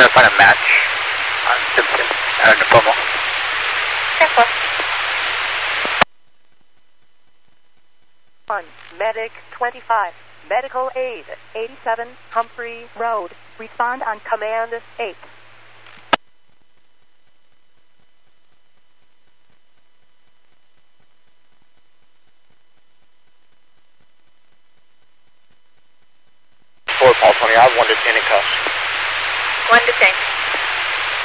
trying to find a match on Simpson or Napomo. Careful. 1, Medic 25, Medical Aid 87 Humphrey Road. Respond on Command 8. Paul 20, I have 1 to 10 in cuffs. 1 to 10.